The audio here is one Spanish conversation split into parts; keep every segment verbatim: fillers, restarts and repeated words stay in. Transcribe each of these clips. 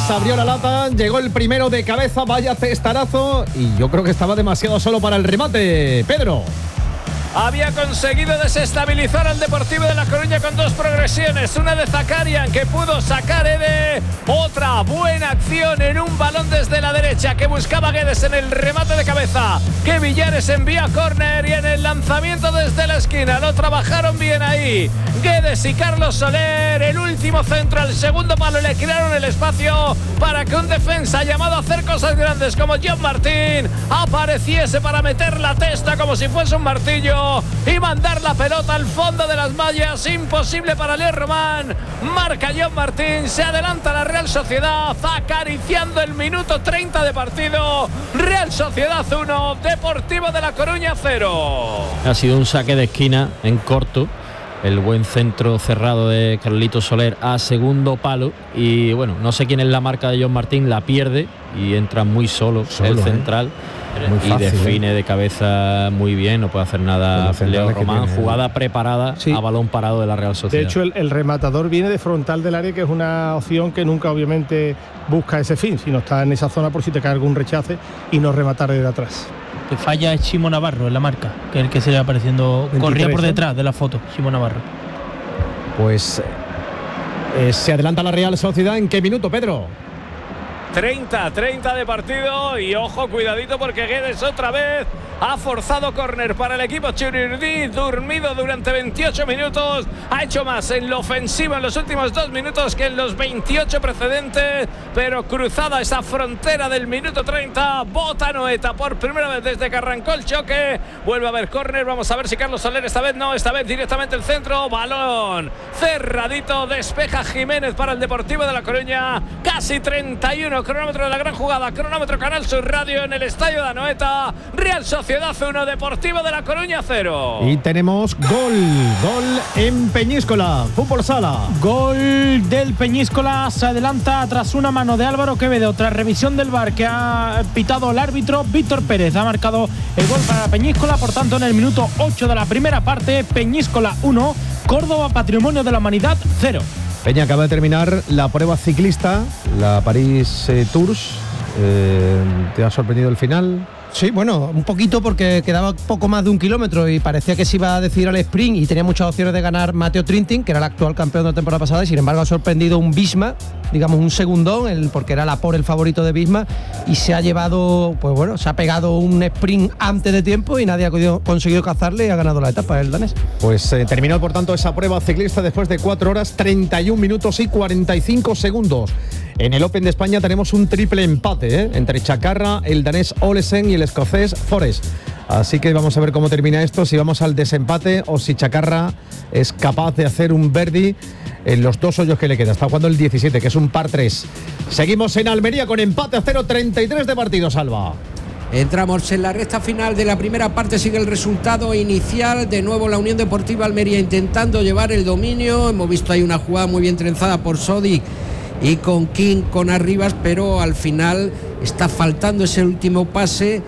Arias abrió la lata, llegó el primero de cabeza, vaya testarazo, y yo creo que estaba demasiado solo para el remate. Pedro. Había conseguido desestabilizar al Deportivo de La Coruña con dos progresiones, una de Zakarian que pudo sacar Ede, otra buena acción en un balón desde la derecha que buscaba Guedes en el remate de cabeza, que Villares envía a córner, y en el lanzamiento desde la esquina lo trabajaron bien ahí Guedes y Carlos Soler. El último centro al segundo palo, le crearon el espacio para que un defensa llamado a hacer cosas grandes como John Martín apareciese para meter la testa como si fuese un martillo y mandar la pelota al fondo de las mallas. Imposible para Leo Román. Marca John Martín, se adelanta la Real Sociedad, acariciando el minuto treinta de partido. Real Sociedad uno, Deportivo de La Coruña cero. Ha sido un saque de esquina en corto, el buen centro cerrado de Carlito Soler a segundo palo, y bueno, no sé quién es la marca de John Martín, la pierde y entra muy solo, solo el central, ¿eh? Muy fácil, y define ¿eh? de cabeza muy bien, no puede hacer nada Leo Román. Tiene, jugada ¿eh? preparada, sí, a balón parado de la Real Sociedad. De hecho, el, el rematador viene de frontal del área, que es una opción que nunca obviamente busca ese fin, sino está en esa zona por si te cae algún rechace y no rematar desde atrás. Que falla es Chimo Navarro en la marca, que es el que se le va apareciendo, veintitrés, corría por detrás de la foto, Chimo Navarro. Pues eh, se adelanta la Real Sociedad. ¿En qué minuto, Pedro? treinta, treinta de partido, y ojo, cuidadito, porque Guedes otra vez ha forzado córner para el equipo Churiurdí, dormido durante veintiocho minutos, ha hecho más en lo ofensivo en los últimos dos minutos que en los veintiocho precedentes, pero cruzada esa frontera del minuto treinta, bota Noeta por primera vez desde que arrancó el choque, vuelve a haber córner, vamos a ver si Carlos Soler esta vez no, esta vez directamente el centro, balón cerradito, despeja Jiménez para el Deportivo de La Coruña, casi treinta y uno, cronómetro de la gran jugada, cronómetro Canal Sur Radio en el estadio de Anoeta. Real Sociedad uno, Deportivo de La Coruña cero. Y tenemos gol, gol en Peñíscola, fútbol sala. Gol del Peñíscola, se adelanta tras una mano de Álvaro Quevedo, tras revisión del V A R que ha pitado el árbitro Víctor Pérez. Ha marcado el gol para Peñíscola, por tanto en el minuto ocho de la primera parte, Peñíscola uno, Córdoba Patrimonio de la Humanidad cero. Peña, acaba de terminar la prueba ciclista, la París eh, Tours. Eh, ¿Te ha sorprendido el final? Sí, bueno, un poquito, porque quedaba poco más de un kilómetro y parecía que se iba a decidir al sprint y tenía muchas opciones de ganar Matteo Trentin, que era el actual campeón de la temporada pasada, y sin embargo ha sorprendido un Visma, digamos un segundón, el, porque era la por el favorito de Visma, y se ha llevado, pues bueno, se ha pegado un sprint antes de tiempo y nadie ha podido, conseguido cazarle y ha ganado la etapa el danés. Pues eh, terminó por tanto esa prueba ciclista después de cuatro horas, treinta y un minutos y cuarenta y cinco segundos. En el Open de España tenemos un triple empate ¿eh? entre Chacarra, el danés Olesen y el escocés Forest. Así que vamos a ver cómo termina esto, si vamos al desempate o si Chacarra es capaz de hacer un birdie en los dos hoyos que le queda. Está jugando el diecisiete, que es un par tres. Seguimos en Almería con empate a cero, treinta y tres de partido, Salva. Entramos en la recta final de la primera parte, sigue el resultado inicial. De nuevo la Unión Deportiva Almería intentando llevar el dominio. Hemos visto ahí una jugada muy bien trenzada por Sodic y con King, con Arribas, pero al final está faltando ese último pase,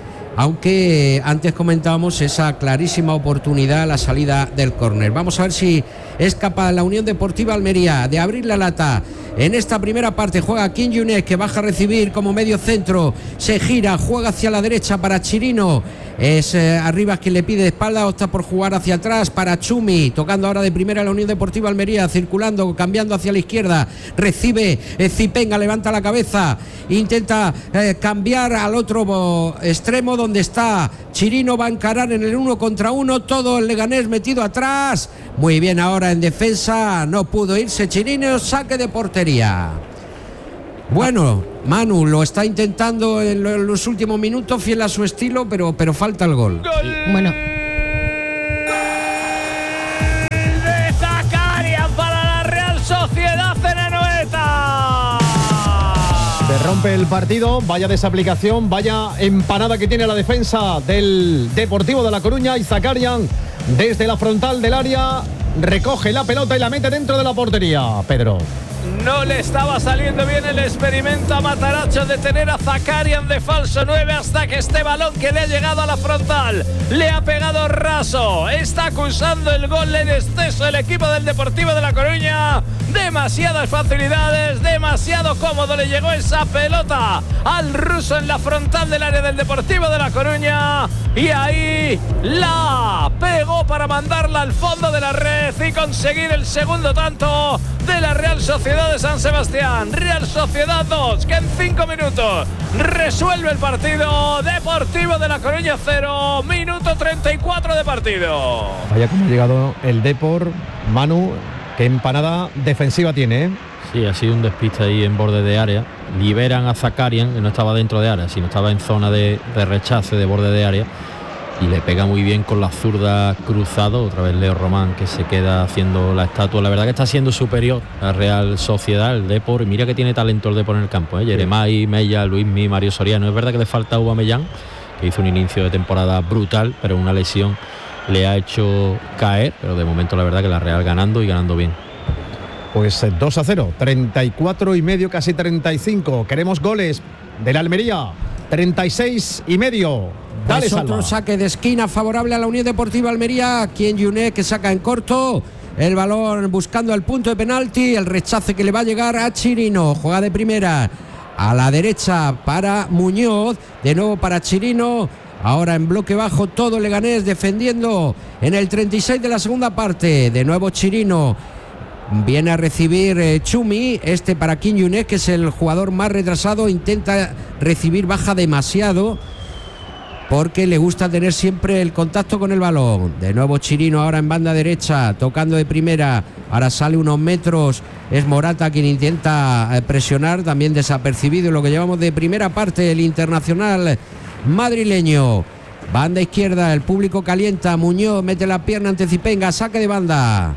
aunque antes comentábamos esa clarísima oportunidad a la salida del córner. Vamos a ver si es capaz la Unión Deportiva Almería de abrir la lata. En esta primera parte juega King Yunes, que baja a recibir como medio centro, se gira, juega hacia la derecha para Chirino, es eh, Arribas quien le pide espalda, opta por jugar hacia atrás para Chumi, tocando ahora de primera la Unión Deportiva Almería, circulando, cambiando hacia la izquierda, recibe eh, Zipenga, levanta la cabeza, intenta eh, cambiar al otro extremo donde está Chirino, va a encarar en el uno contra uno, todo el Leganés metido atrás, muy bien ahora en defensa, no pudo irse Chirino, saque de portería. Bueno, Manu lo está intentando en los últimos minutos, fiel a su estilo, pero, pero falta el gol. ¡Gol! Bueno. De Zakarian para la Real Sociedad en Anoeta. Se rompe el partido, vaya desaplicación, vaya empanada que tiene la defensa del Deportivo de La Coruña, y Zakarian desde la frontal del área recoge la pelota y la mete dentro de la portería, Pedro. no le estaba saliendo bien el experimento a Matarazzo de tener a Zakarian de falso nueve hasta que este balón que le ha llegado a la frontal le ha pegado raso. Está acusando el gol en exceso el equipo del Deportivo de La Coruña. Demasiadas facilidades, demasiado cómodo le llegó esa pelota al ruso en la frontal del área del Deportivo de La Coruña y ahí la pegó para mandarla al fondo de la red y conseguir el segundo tanto de la Real Sociedad de San Sebastián. Real Sociedad dos, que en cinco minutos resuelve el partido. Deportivo de La Coruña cero, minuto treinta y cuatro de partido. Vaya como ha llegado el Depor, Manu. Qué empanada defensiva tiene, ¿eh? Sí, ha sido un despiste ahí en borde de área. Liberan a Zakarian, que no estaba dentro de área, sino estaba en zona de, de rechace, de borde de área. Y le pega muy bien con la zurda cruzado. Otra vez Leo Román, que se queda haciendo la estatua. La verdad que está siendo superior a Real Sociedad, el Depor. Y mira que tiene talento el Depor en el campo, ¿eh? Yeremay, Mella, Luismi, Mario Soriano. Es verdad que le falta Aubameyang, que hizo un inicio de temporada brutal, pero una lesión le ha hecho caer, pero de momento la verdad que la Real ganando y ganando bien. Pues dos a cero, treinta y cuatro y medio, casi treinta y cinco. Queremos goles de la Almería, treinta y seis y medio. Dale, pues otro saque de esquina favorable a la Unión Deportiva Almería. Quien Yuné, que saca en corto el balón buscando el punto de penalti, el rechace que le va a llegar a Chirino. Juega de primera a la derecha para Muñoz, de nuevo para Chirino. Ahora en bloque bajo todo Leganés defendiendo en el treinta y seis de la segunda parte. De nuevo Chirino. Viene a recibir eh, Chumi. Este para Kim Yuné, que es el jugador más retrasado. Intenta recibir, baja demasiado porque le gusta tener siempre el contacto con el balón. De nuevo Chirino ahora en banda derecha, tocando de primera. Ahora sale unos metros. Es Morata quien intenta eh, presionar, también desapercibido en lo que llevamos de primera parte el internacional madrileño. Banda izquierda, el público calienta. Muñoz mete la pierna ante Zipenga, saque de banda.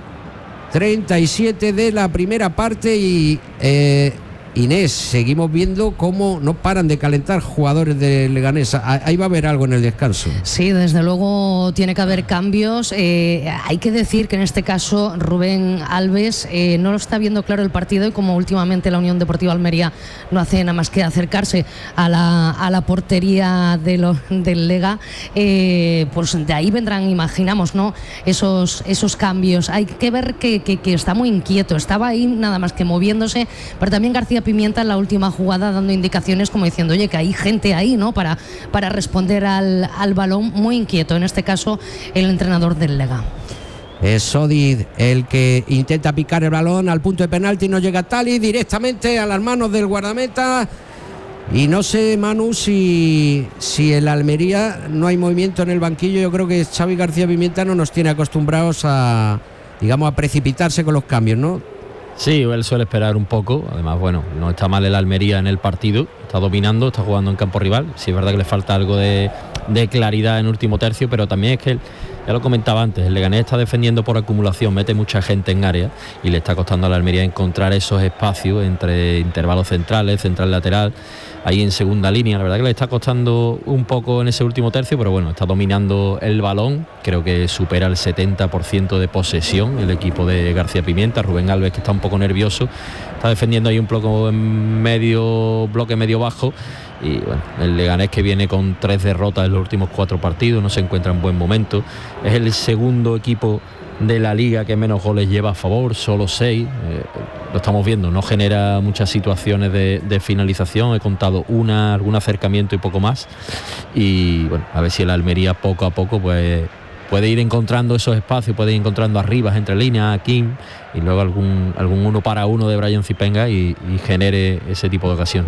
treinta y siete de la primera parte y eh, Inés, seguimos viendo cómo no paran de calentar jugadores de Leganés. Ahí va a haber algo en el descanso. Sí, desde luego tiene que haber cambios. Eh, hay que decir que en este caso Rubén Alves eh, no lo está viendo claro el partido, y como últimamente la Unión Deportiva Almería no hace nada más que acercarse a la, a la portería de lo, del Lega, eh, pues de ahí vendrán, imaginamos, ¿no?, esos, esos cambios. Hay que ver que, que, que está muy inquieto, estaba ahí nada más que moviéndose, pero también García Pimienta en la última jugada dando indicaciones como diciendo, oye, que hay gente ahí, ¿no?, para, para responder al, al balón. Muy inquieto en este caso el entrenador del Lega. Es Sodid el que intenta picar el balón al punto de penalti, no llega Tali, directamente a las manos del guardameta. Y no sé, Manu, si, si el Almería no hay movimiento en el banquillo. Yo creo que Xavi García Pimienta no nos tiene acostumbrados a, digamos, a precipitarse con los cambios, ¿no? Sí, él suele esperar un poco. Además, bueno, no está mal el Almería en el partido, está dominando, está jugando en campo rival. Sí, es verdad que le falta algo de, de claridad en último tercio, pero también es que él, ya lo comentaba antes, el Leganés está defendiendo por acumulación, mete mucha gente en área y le está costando a la Almería encontrar esos espacios entre intervalos centrales, central lateral, ahí en segunda línea. La verdad que le está costando un poco en ese último tercio, pero bueno, está dominando el balón. Creo que supera el setenta por ciento de posesión el equipo de García Pimienta. Rubén Alves, que está un poco nervioso, está defendiendo ahí un bloque medio, bloque medio bajo. Y bueno, el Leganés, que viene con tres derrotas en los últimos cuatro partidos, no se encuentra en buen momento. Es el segundo equipo de la liga que menos goles lleva a favor, solo seis. Eh, lo estamos viendo, no genera muchas situaciones de, de finalización. He contado una, algún acercamiento y poco más. Y bueno, a ver si el Almería poco a poco pues puede ir encontrando esos espacios, puede ir encontrando arribas entre líneas a Kim y luego algún, algún uno para uno de Brian Zipenga y, y genere ese tipo de ocasión.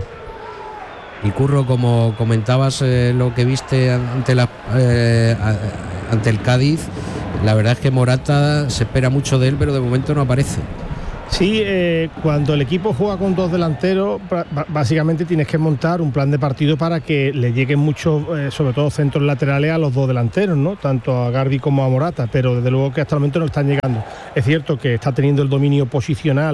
Y Curro, como comentabas, eh, lo que viste ante, la, eh, ante el Cádiz, la verdad es que Morata se espera mucho de él, pero de momento no aparece. Sí, eh, cuando el equipo juega con dos delanteros, básicamente tienes que montar un plan de partido para que le lleguen muchos, eh, sobre todo centros laterales, a los dos delanteros, ¿no?, tanto a Garbi como a Morata, pero desde luego que hasta el momento no están llegando. Es cierto que está teniendo el dominio posicional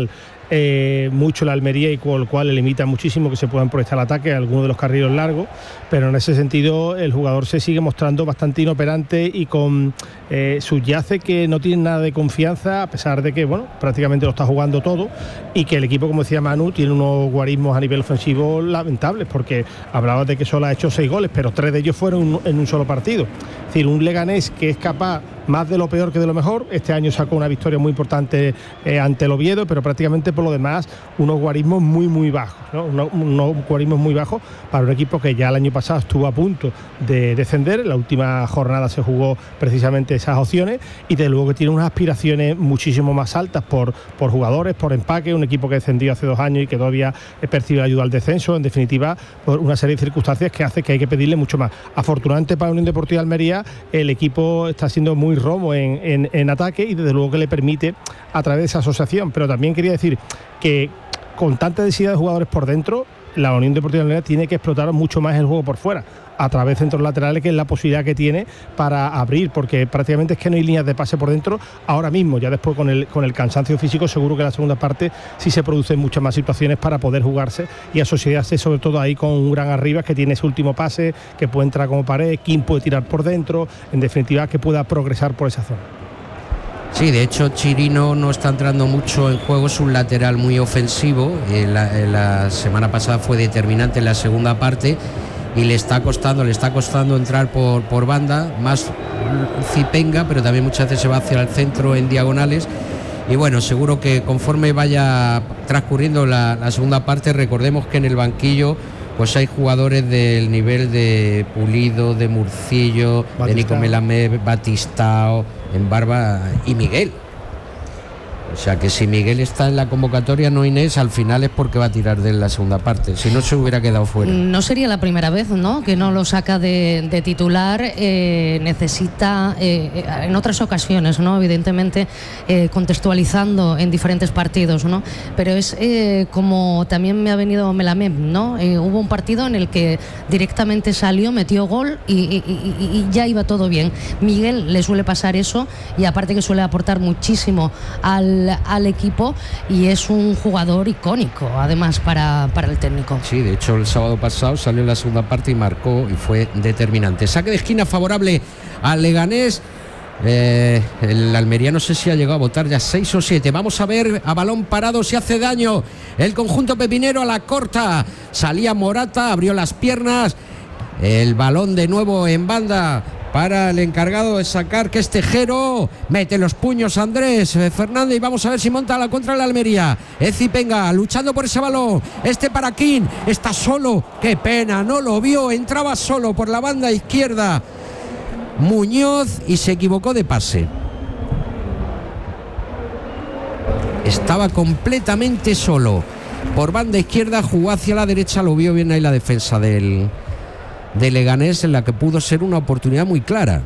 eh, mucho la Almería y con lo cual le limita muchísimo que se puedan proyectar al ataque a algunos de los carriles largos, pero en ese sentido el jugador se sigue mostrando bastante inoperante y con eh, subyace que no tiene nada de confianza, a pesar de que bueno, prácticamente lo está jugando todo, y que el equipo, como decía Manu, tiene unos guarismos a nivel ofensivo lamentables, porque hablaba de que solo ha hecho seis goles, pero tres de ellos fueron en un solo partido. Es decir, un Leganés que es capaz más de lo peor que de lo mejor. Este año sacó una victoria muy importante eh, ante el Oviedo, pero prácticamente por lo demás unos guarismos muy muy bajos, ¿no? unos, unos guarismos muy bajos para un equipo que ya el año pasado estuvo a punto de descender. En la última jornada se jugó precisamente esas opciones, y de luego que tiene unas aspiraciones muchísimo más altas por, por jugadores, por empaque, un equipo que descendió hace dos años y que todavía percibe ayuda al descenso, en definitiva por una serie de circunstancias que hace que hay que pedirle mucho más. Afortunadamente para Unión Deportiva Almería el equipo está siendo muy romo en, en, en ataque, y desde luego que le permite a través de esa asociación, pero también quería decir que con tanta densidad de jugadores por dentro, la Unión Deportiva Almería tiene que explotar mucho más el juego por fuera, a través de centros laterales, que es la posibilidad que tiene para abrir, porque prácticamente es que no hay líneas de pase por dentro ahora mismo. Ya después con el, con el cansancio físico seguro que en la segunda parte sí se producen muchas más situaciones para poder jugarse y asociarse, sobre todo ahí con un gran arriba que tiene ese último pase, que puede entrar como pared, Kim puede tirar por dentro, en definitiva que pueda progresar por esa zona. Sí, de hecho Chirino no está entrando mucho en juego, es un lateral muy ofensivo, en la, en la semana pasada fue determinante en la segunda parte y le está costando, le está costando entrar por, por banda, más Zipenga, pero también muchas veces se va hacia el centro en diagonales. Y bueno, seguro que conforme vaya transcurriendo la, la segunda parte, recordemos que en el banquillo pues hay jugadores del nivel de Pulido, de Murcillo, Batistao, de Nico Melamé, Batistao, en Barba y Miguel. O sea que si Miguel está en la convocatoria, no Inés, al final es porque va a tirar de la segunda parte, si no se hubiera quedado fuera. No sería la primera vez, ¿no?, que no lo saca de, de titular. eh, necesita eh, en otras ocasiones, ¿no?, evidentemente eh, contextualizando en diferentes partidos, ¿no?, pero es eh, como también me ha venido Melamé, ¿no? Eh, hubo un partido en el que directamente salió, metió gol y, y, y, y ya iba todo bien. Miguel le suele pasar eso, y aparte que suele aportar muchísimo al al equipo, y es un jugador icónico además para, para el técnico. Sí, de hecho el sábado pasado salió en la segunda parte y marcó y fue determinante. Saque de esquina favorable al Leganés. Eh, el Almería no sé si ha llegado a votar ya seis o siete. Vamos a ver, a balón parado si hace daño el conjunto pepinero, a la corta salía Morata, abrió las piernas, el balón de nuevo en banda para el encargado de sacar, que es Tejero, mete los puños Andrés Fernández, y vamos a ver si monta la contra la Almería. Zipenga luchando por ese balón, este para King, está solo, qué pena, no lo vio, entraba solo por la banda izquierda Muñoz y se equivocó de pase. Estaba completamente solo por banda izquierda, jugó hacia la derecha, lo vio bien ahí la defensa del de Leganés, en la que pudo ser una oportunidad muy clara.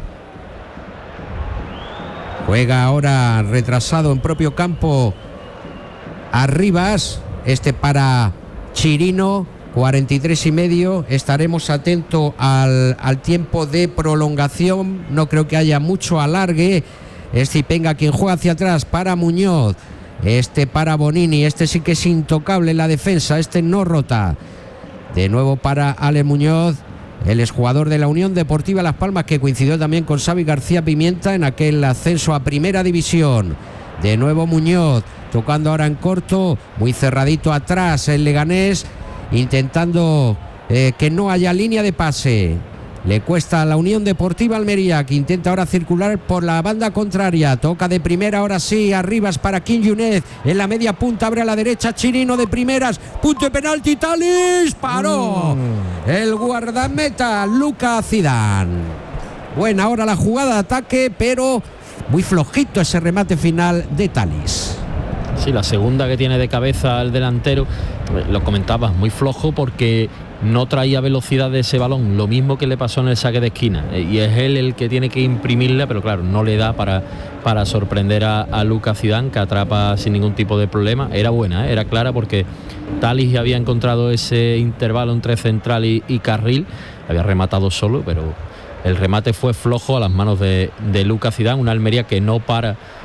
Juega ahora retrasado en propio campo Arribas, este para Chirino, cuarenta y tres y medio. Estaremos atentos al, al tiempo de prolongación, no creo que haya mucho alargue. Es Zipenga quien juega hacia atrás para Muñoz, este para Bonini, este sí que es intocable en la defensa, este no rota. De nuevo para Ale Muñoz, el exjugador de la Unión Deportiva Las Palmas, que coincidió también con Xavi García Pimienta en aquel ascenso a Primera División. De nuevo Muñoz, tocando ahora en corto, muy cerradito atrás el Leganés, intentando eh, que no haya línea de pase. Le cuesta a la Unión Deportiva Almería, que intenta ahora circular por la banda contraria. Toca de primera, ahora sí, Arribas para King Yunez. En la media punta abre a la derecha Chirino de primeras. Punto de penalti, Talis. Paró mm. el guardameta Luka Zidane. Buena ahora la jugada de ataque, pero muy flojito ese remate final de Talis. Sí, la segunda que tiene de cabeza el delantero, lo comentabas, muy flojo porque no traía velocidad de ese balón, lo mismo que le pasó en el saque de esquina, y es él el que tiene que imprimirla, pero claro, no le da para, para sorprender a, a Luka Zidane, que atrapa sin ningún tipo de problema. Era buena, ¿eh? Era clara, porque Talis había encontrado ese intervalo entre central y, y carril, había rematado solo, pero el remate fue flojo a las manos de, de Luka Zidane, una Almería que no para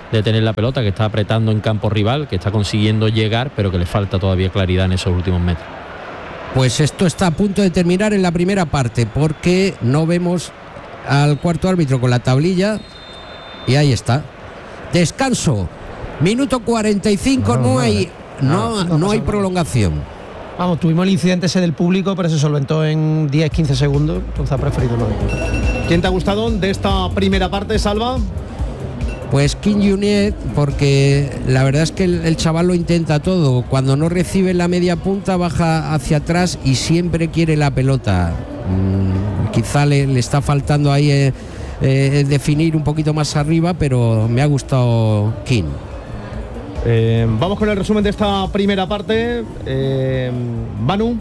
de tener la pelota, que está apretando en campo rival, que está consiguiendo llegar, pero que le falta todavía claridad en esos últimos metros. Pues esto está a punto de terminar en la primera parte, porque no vemos al cuarto árbitro con la tablilla, y ahí está. Descanso, minuto cuarenta y cinco, no, no, no hay no, no, no hay prolongación. Vamos, tuvimos el incidente ese del público, pero se solventó en diez quince segundos, entonces ha preferido no. ¿Quién te ha gustado de esta primera parte, Salva? Pues King Junior, porque la verdad es que el, el chaval lo intenta todo. Cuando no recibe la media punta, baja hacia atrás y siempre quiere la pelota. Mm, quizá le, le está faltando ahí eh, eh, definir un poquito más arriba, pero me ha gustado King. Eh, vamos con el resumen de esta primera parte. Eh, Manu.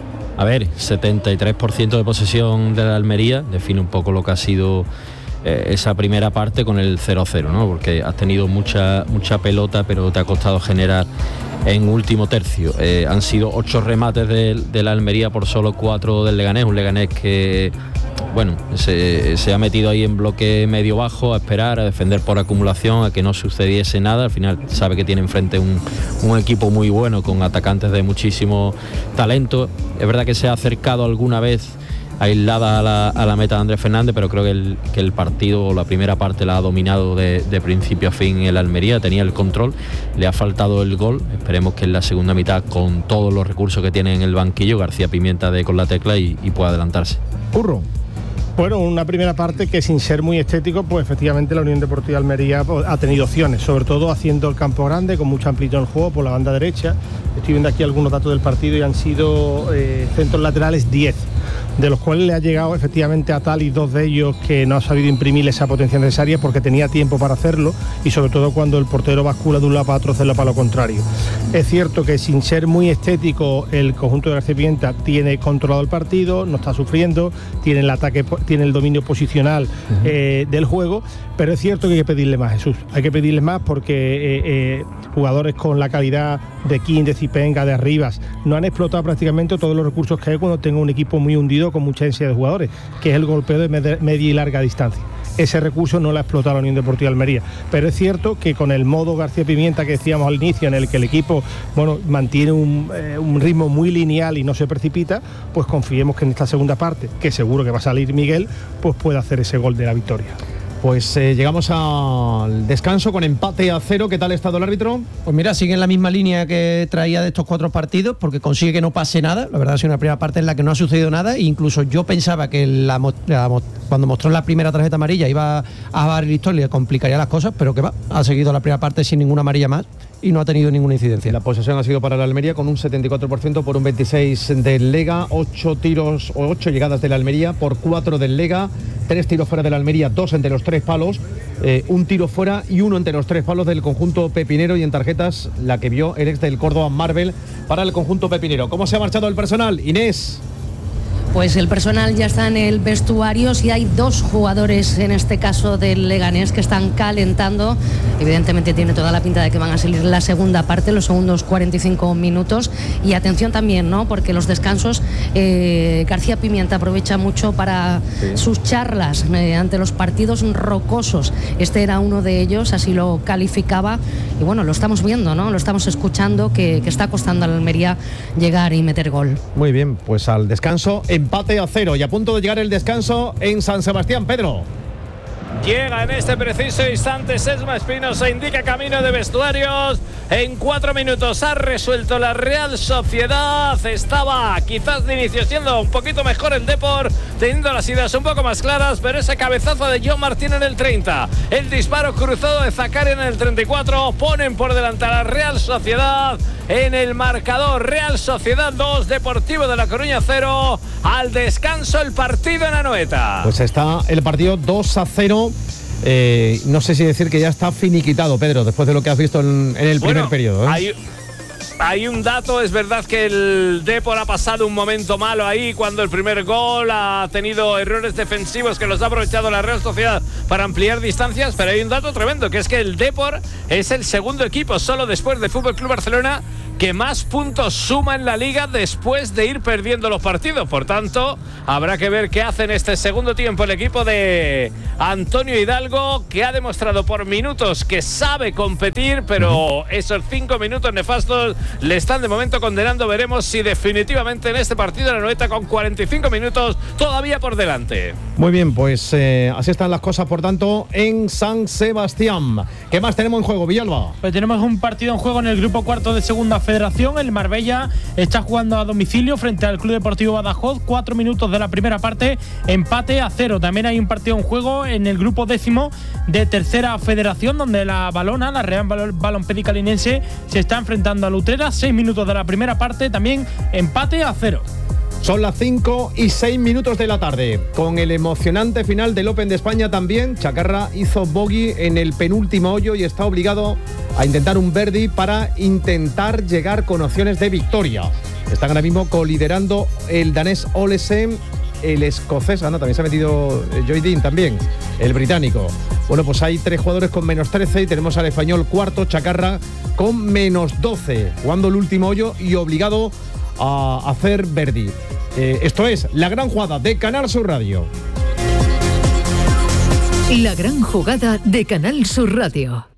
A ver, setenta y tres por ciento de posesión de la Almería, define un poco lo que ha sido eh, esa primera parte con el cero cero, ¿no? Porque has tenido mucha, mucha pelota, pero te ha costado generar en último tercio. Eh, han sido ocho remates de, de la Almería por solo cuatro del Leganés, un Leganés que, bueno, se, se ha metido ahí en bloque medio bajo a esperar, a defender por acumulación, a que no sucediese nada. Al final sabe que tiene enfrente un, un equipo muy bueno con atacantes de muchísimo talento. Es verdad que se ha acercado alguna vez aislada a la, a la meta de Andrés Fernández, pero creo que el, que el partido, la primera parte la ha dominado de, de principio a fin el Almería, tenía el control, le ha faltado el gol. Esperemos que en la segunda mitad, con todos los recursos que tiene en el banquillo, García Pimienta dé con la tecla y, y pueda adelantarse. Curro. Bueno, una primera parte que, sin ser muy estético, pues efectivamente la Unión Deportiva Almería pues, ha tenido opciones, sobre todo haciendo el campo grande, con mucha amplitud en el juego por la banda derecha. Estoy viendo aquí algunos datos del partido y han sido eh, centros laterales diez, de los cuales le ha llegado efectivamente a Tali dos de ellos que no ha sabido imprimir esa potencia necesaria porque tenía tiempo para hacerlo, y sobre todo cuando el portero bascula de un lado para otro, hacerlo para lo contrario. Es cierto que, sin ser muy estético, el conjunto de García Pimienta tiene controlado el partido, no está sufriendo, tiene el ataque, tiene el dominio posicional uh-huh. eh, del juego, pero es cierto que hay que pedirle más, Jesús, hay que pedirle más porque eh, eh, jugadores con la calidad de King, de Zipenga, de Arribas, no han explotado prácticamente todos los recursos que hay cuando tenga un equipo muy hundido con mucha densidad de jugadores, que es el golpeo de med- media y larga distancia. Ese recurso no lo ha explotado la Unión Deportiva Almería, pero es cierto que con el modo García Pimienta que decíamos al inicio, en el que el equipo bueno mantiene un, eh, un ritmo muy lineal y no se precipita, pues confiemos que en esta segunda parte, que seguro que va a salir Miguel, pues pueda hacer ese gol de la victoria. Pues eh, llegamos al descanso con empate a cero. ¿Qué tal ha estado el árbitro? Pues mira, sigue en la misma línea que traía de estos cuatro partidos, porque consigue que no pase nada. La verdad ha sido una primera parte en la que no ha sucedido nada, e incluso yo pensaba que la, la, cuando mostró la primera tarjeta amarilla iba a dar el listón y le complicaría las cosas, pero que va, ha seguido la primera parte sin ninguna amarilla más y no ha tenido ninguna incidencia. La posesión ha sido para la Almería con un setenta y cuatro por ciento por un veintiséis por ciento del Lega, ocho tiros o ocho llegadas de la Almería por cuatro del Lega, tres tiros fuera de la Almería, dos entre los tres palos, eh, un tiro fuera y uno entre los tres palos del conjunto pepinero, y en tarjetas la que vio el ex del Córdoba, Marvel, para el conjunto pepinero. ¿Cómo se ha marchado el personal, Inés? Pues el personal ya está en el vestuario. Si hay dos jugadores, en este caso del Leganés, que están calentando, evidentemente tiene toda la pinta de que van a salir la segunda parte, los segundos cuarenta y cinco minutos. Y atención también, ¿no? Porque los descansos, eh, García Pimienta aprovecha mucho para sí. sus charlas eh, ante los partidos rocosos. Este era uno de ellos, así lo calificaba. Y bueno, lo estamos viendo, ¿no? Lo estamos escuchando, que, que está costando a la Almería llegar y meter gol. Muy bien, pues al descanso, empate a cero, y a punto de llegar el descanso en San Sebastián. Pedro. Llega en este preciso instante Sesma Espinosa, indica camino de vestuarios. En cuatro minutos ha resuelto la Real Sociedad. Estaba quizás de inicio siendo un poquito mejor el Depor, teniendo las ideas un poco más claras, pero ese cabezazo de John Martín en el treinta, el disparo cruzado de Zakarian en el treinta y cuatro, ponen por delante a la Real Sociedad en el marcador. Real Sociedad dos, Deportivo de La Coruña cero. Al descanso el partido en Anoeta. Pues está el partido dos a cero. Eh, no sé si decir que ya está finiquitado, Pedro, después de lo que has visto en, en el bueno, primer periodo, ¿eh? Hay, hay un dato, es verdad que el Depor ha pasado un momento malo ahí cuando el primer gol ha tenido errores defensivos que los ha aprovechado la Real Sociedad para ampliar distancias, pero hay un dato tremendo, que es que el Depor es el segundo equipo, solo después de F C Club Barcelona, que más puntos suma en la liga después de ir perdiendo los partidos. Por tanto, habrá que ver qué hace en este segundo tiempo el equipo de Antonio Hidalgo, que ha demostrado por minutos que sabe competir, pero esos cinco minutos nefastos le están de momento condenando. Veremos si definitivamente en este partido la Anoeta, con cuarenta y cinco minutos todavía por delante. Muy bien, pues eh, así están las cosas, por tanto, en San Sebastián. ¿Qué más tenemos en juego, Villalba? Pues tenemos un partido en juego en el grupo cuarto de Segunda Federación. El Marbella está jugando a domicilio frente al Club Deportivo Badajoz. Cuatro minutos de la primera parte, empate a cero. También hay un partido en juego en el grupo décimo de Tercera Federación, donde la Balona, la Real Balompédica Linense, se está enfrentando a Lutrera. Seis minutos de la primera parte, también empate a cero. Son las cinco y seis minutos de la tarde. Con el emocionante final del Open de España también, Chacarra hizo bogey en el penúltimo hoyo y está obligado a intentar un birdie para intentar llegar con opciones de victoria. Están ahora mismo coliderando el danés Olesen, el escocés, ah, no, también se ha metido Joy Dean también, el británico. Bueno, pues hay tres jugadores con menos trece y tenemos al español cuarto, Chacarra, con menos doce, jugando el último hoyo y obligado a hacer birdie. Eh, esto es La Gran Jugada de Canal Sur Radio. La Gran Jugada de Canal Sur Radio.